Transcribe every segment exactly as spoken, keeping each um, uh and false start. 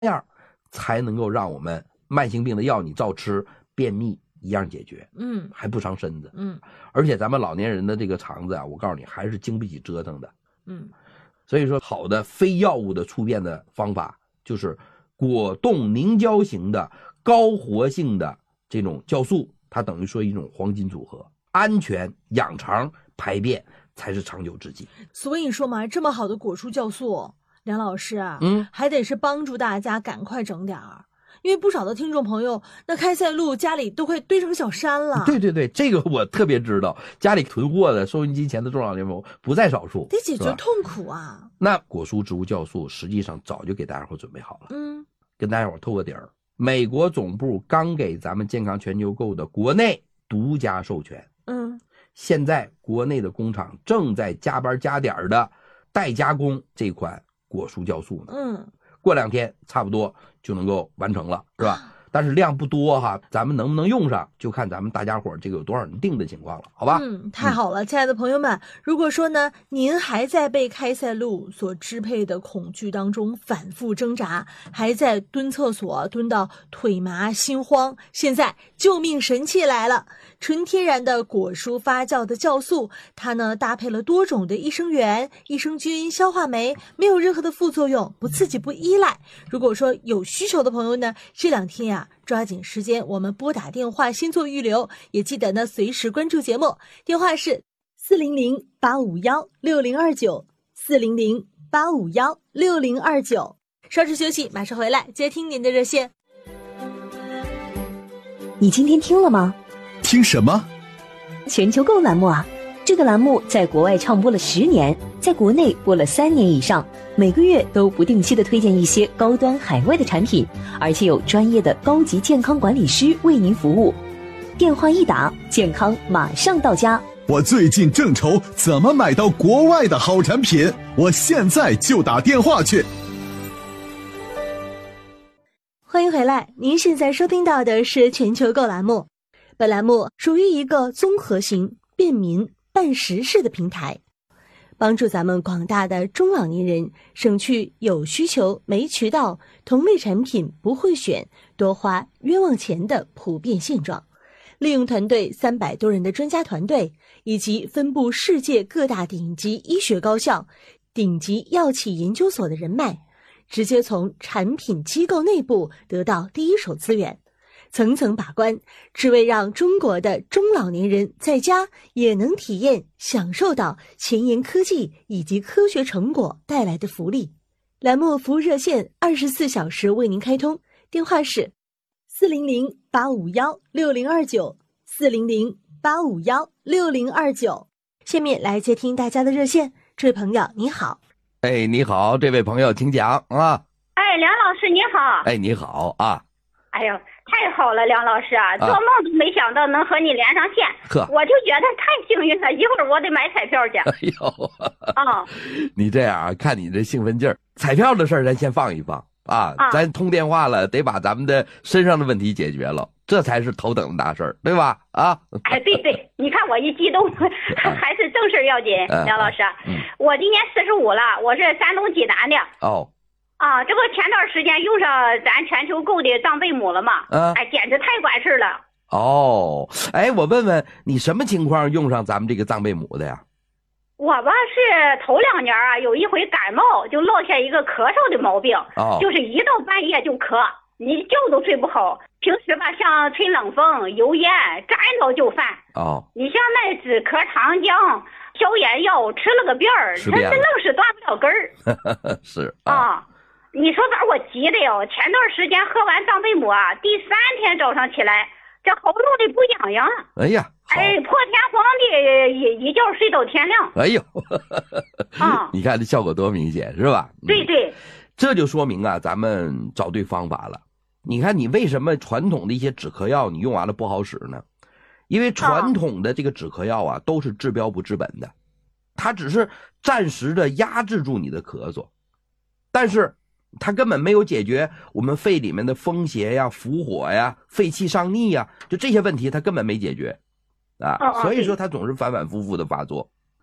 样才能够让我们慢性病的药你照吃，便秘一样解决， 嗯， 还不伤身子， 嗯， 而且咱们老年人的这个肠子啊，我告诉你还是经不起折腾的， 嗯， 所以说好的非药物的出便的方法就是果冻凝胶型的高活性的这种酵素，它等于说一种黄金组合，安全养肠排便才是长久之计。 所以说嘛，这么好的果蔬酵素，梁老师啊， 嗯， 还得是帮助大家赶快整点儿。因为不少的听众朋友，那开塞露家里都快堆成小山了。 对对对，这个我特别知道，家里囤货的收音机前的中老年朋友不在少数， 得解决痛苦啊。 那果蔬植物酵素实际上早就给大家伙准备好了， 嗯， 跟大家伙透个底儿。美国总部刚给咱们健康全球购的国内独家授权， 嗯， 现在国内的工厂正在加班加点的代加工这款果蔬酵素呢。 嗯， 过两天差不多就能够完成了，是吧？但是量不多哈，咱们能不能用上，就看咱们大家伙这个有多少人订的情况了，好吧？ 嗯，太好了，嗯、亲爱的朋友们，如果说呢，您还在被开塞露所支配的恐惧当中反复挣扎，还在蹲厕所蹲到腿麻心慌，现在救命神器来了！纯天然的果蔬发酵的酵素，它呢搭配了多种的益生元、益生菌、消化酶，没有任何的副作用，不刺激不依赖。如果说有需求的朋友呢，这两天呀、啊。抓紧时间，我们拨打电话先做预留，也记得呢随时关注节目。电话是四零零八五幺六零二九，四零零八五幺六零二九。稍事休息，马上回来接听您的热线。 你今天听了吗？ 听什么？ 全球购栏目啊！这个栏目在国外唱播了十年，在国内播了三年以上，每个月都不定期的推荐一些高端海外的产品，而且有专业的高级健康管理师为您服务。电话一打，健康马上到家。 我最近正愁怎么买到国外的好产品，我现在就打电话去。 欢迎回来，您现在收听到的是全球购栏目，本栏目属于一个综合型便民办实事的平台，帮助咱们广大的中老年人省去有需求没渠道、同类产品不会选、多花冤枉钱的普遍现状。利用团队三百多人的专家团队，以及分布世界各大顶级医学高校、顶级药企研究所的人脉，直接从产品机构内部得到第一手资源，层层把关，只为让中国的中老年人在家也能体验享受到前沿科技以及科学成果带来的福利。栏目服务热线二十四小时为您开通，电话是四零零八五幺六零二九，四零零八五幺六零二九。下面来接听大家的热线，这位朋友你好。 哎，你好，这位朋友请讲啊。 哎，梁老师你好。 哎，你好啊。 哎呦，太好了，梁老师啊，做梦都没想到能和你连上线， 呵， 我就觉得太幸运了。一会儿我得买彩票去。 哎呦， 啊、哦， 你这样啊，看你这兴奋劲儿，彩票的事儿咱先放一放啊，啊咱通电话了，得把咱们的身上的问题解决了，这才是头等的大事儿，对吧？啊， 哎，对对，你看我一激动，还是正事要紧。 嗯、 梁老师， 嗯、 我今年四十五了，我是山东济南的。 哦。 啊，这不前段时间用上咱全球购的藏贝母了吗？ 嗯， 哎，简直太管事了。 哦，哎，我问问你什么情况用上咱们这个藏贝母的呀？ 我吧是头两年啊，有一回感冒就落下一个咳嗽的毛病， 哦， 就是一到半夜就咳，你觉都睡不好。平时吧，像吹冷风、油烟，沾着就犯。 哦， 你像那止咳糖浆、消炎药，吃了个遍儿，它这愣是断不了根儿。 是啊。啊你说把我急的哟！前段时间喝完藏贝母啊，第三天早上起来，这喉咙里不痒痒。 哎呀， 哎，破天荒的一一觉睡到天亮。 哎呦， 啊， 你看这效果多明显，是吧？ 对对， 嗯，这就说明啊，咱们找对方法了。你看，你为什么传统的一些止咳药你用完了不好使呢？因为传统的这个止咳药啊，都是治标不治本的，它只是暂时的压制住你的咳嗽，但是它根本没有解决我们肺里面的风邪呀、伏火呀、肺气上逆呀，就这些问题它根本没解决啊，所以说它总是反反复复的发作。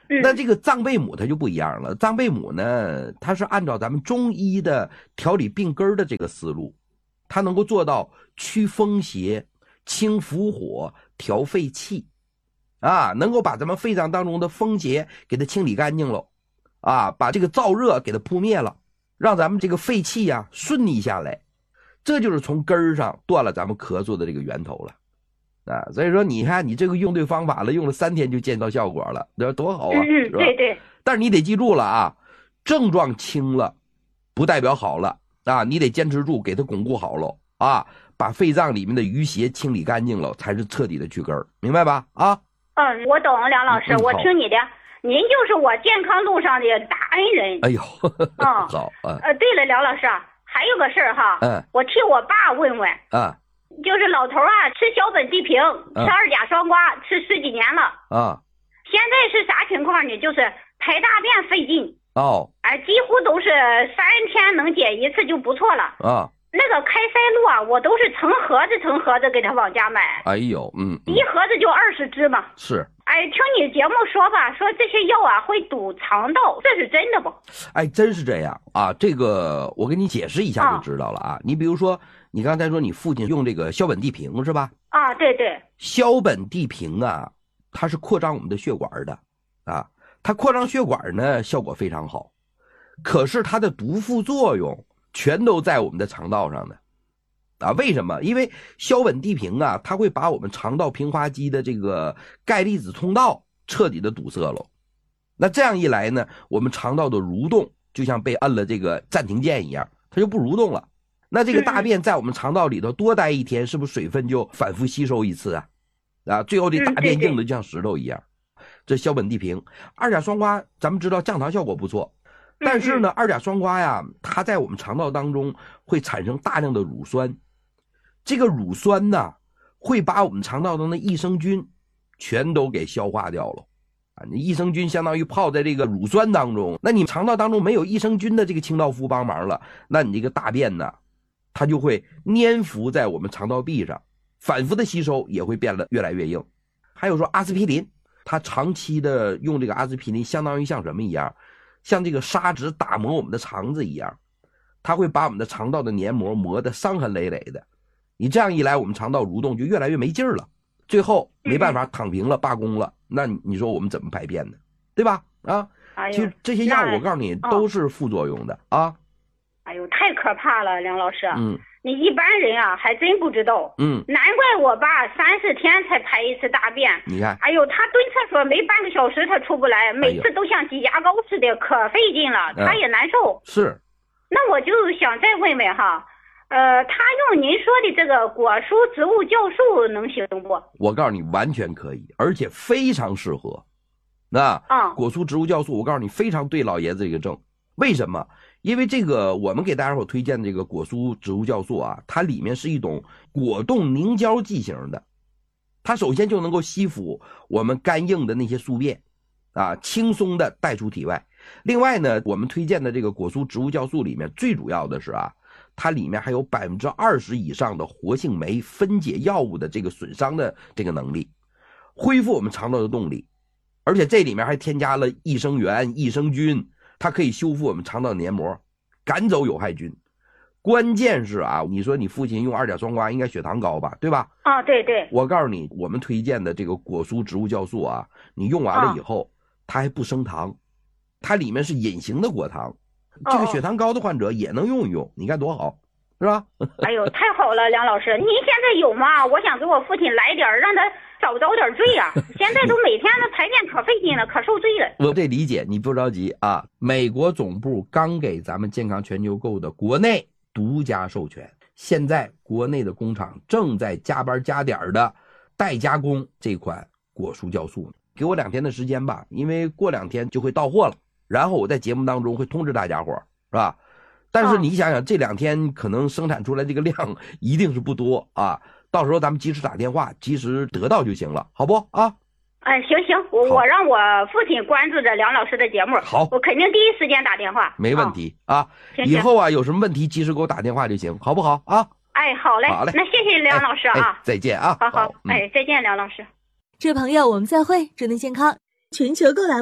嗯、 那这个藏贝母它就不一样了，藏贝母呢，它是按照咱们中医的调理病根的这个思路，它能够做到祛风邪、清伏火、调肺气，啊，能够把咱们肺脏当中的风邪给它清理干净了，啊，把这个燥热给它扑灭了，让咱们这个肺气呀、啊、顺利下来，这就是从根儿上断了咱们咳嗽的这个源头了。啊，所以说你看你这个用对方法了，用了三天就见到效果了，这多好啊！ 嗯，对对。 但是你得记住了啊，症状轻了，不代表好了啊，你得坚持住，给它巩固好了啊，把肺脏里面的余邪清理干净了，才是彻底的去根儿，明白吧？啊。 嗯，我懂，梁老师，嗯、我听你的，您就是我健康路上的大恩人。 哎呦， 嗯， 好啊。 呃，对了，梁老师，还有个事儿哈， 嗯， 我替我爸问问。 啊。 就是老头啊，吃小本地平，吃二甲双胍，吃十几年了啊。 现在是啥情况呢？就是排大便费劲哦， 哎，几乎都是三天能解一次就不错了啊。 那个开塞露啊，我都是成盒子成盒子给他往家买。 哎呦，嗯， 一盒子就二十支嘛。 是。 哎，听你节目说吧，说这些药啊会堵肠道，这是真的不？ 哎，真是这样啊！这个我给你解释一下就知道了啊。啊你比如说，你刚才说你父亲用这个硝苯地平是吧？ 啊，对对。 硝苯地平啊，它是扩张我们的血管的啊，它扩张血管呢效果非常好，可是它的毒副作用全都在我们的肠道上呢。啊，为什么？因为硝苯地平啊，它会把我们肠道平滑肌的这个钙离子通道彻底的堵塞了。那这样一来呢，我们肠道的蠕动就像被摁了这个暂停键一样，它就不蠕动了。那这个大便在我们肠道里头多待一天，是不是水分就反复吸收一次啊？啊，最后这大便硬的就像石头一样。这硝苯地平，二甲双胍，咱们知道降糖效果不错。但是呢，二甲双胍呀，它在我们肠道当中会产生大量的乳酸。这个乳酸呢，会把我们肠道中的益生菌全都给消化掉了啊！你益生菌相当于泡在这个乳酸当中，那你肠道当中没有益生菌的这个清道夫帮忙了，那你这个大便呢，它就会粘附在我们肠道壁上，反复的吸收也会变得越来越硬。还有说阿司匹林，它长期的用这个阿司匹林，相当于像什么一样？像这个砂纸打磨我们的肠子一样，它会把我们的肠道的黏膜磨得伤痕累累的。你这样一来，我们肠道蠕动就越来越没劲儿了，最后没办法躺平了，罢工了。那你说我们怎么排便呢？对吧？啊， 哎、 其实这些药我告诉你都是副作用的、哦、啊。 哎呦，太可怕了，梁老师。 嗯， 你一般人啊还真不知道。 嗯， 难怪我爸三四天才排一次大便。 你看， 哎呦，他蹲厕所没半个小时他出不来，每次都像挤牙膏似的，可费劲了，他也难受。 是。 那我就想再问问哈。呃，他用您说的这个果蔬植物酵素能行不？ 我告诉你，完全可以，而且非常适合。那啊， 果蔬植物酵素，我告诉你，非常对老爷子这个症。为什么？因为这个我们给大家伙推荐这个果蔬植物酵素啊，它里面是一种果冻凝胶剂型的，它首先就能够吸附我们干硬的那些宿便啊，轻松的带出体外。另外呢，我们推荐的这个果蔬植物酵素里面最主要的是啊，它里面还有百分之二十以上的活性酶分解药物的这个损伤的这个能力，恢复我们肠道的动力，而且这里面还添加了益生元、益生菌，它可以修复我们肠道黏膜，赶走有害菌。关键是啊，你说你父亲用二甲双胍应该血糖高吧，对吧？啊， 对对。 我告诉你，我们推荐的这个果蔬植物酵素啊，你用完了以后，它还不升糖，它里面是隐形的果糖。这个血糖高的患者也能用一用，你看多好，是吧？ 哎呦，太好了，梁老师，您现在有吗？我想给我父亲来点，让他找着点罪啊！现在都每天的排便可费劲了，可受罪了。 我这理解，你不着急啊。美国总部刚给咱们健康全球购的国内独家授权，现在国内的工厂正在加班加点的代加工这款果蔬酵素。给我两天的时间吧，因为过两天就会到货了。然后我在节目当中会通知大家伙，是吧？但是你想想，这两天可能生产出来这个量一定是不多啊。到时候咱们及时打电话，及时得到就行了，好不啊？ 哎，行行，我我让我父亲关注着梁老师的节目， 好， 我肯定第一时间打电话。 没问题、哦、啊。 行以后啊有什么问题及时给我打电话就行，好不好啊？ 哎，好嘞， 好嘞， 那谢谢梁老师啊， 哎哎、再见啊。 好好， 好嗯、 哎，再见，梁老师。 这位朋友，我们再会，祝您健康。全球购栏目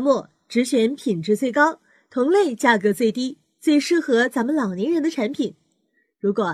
只选品质最高、同类价格最低、最适合咱们老年人的产品。如果